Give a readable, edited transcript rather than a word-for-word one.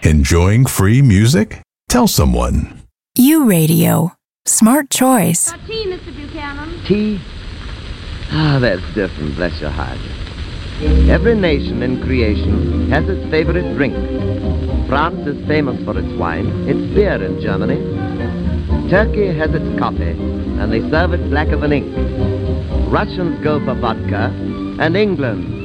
Enjoying free music? Tell someone. U Radio. Smart choice. Tea, Mr. Buchanan. Tea? Ah, that's different, bless your heart. Every nation in creation has its favorite drink. France is famous for its wine, its beer in Germany. Turkey has its coffee, and they serve it blacker than ink. Russians go for vodka, and England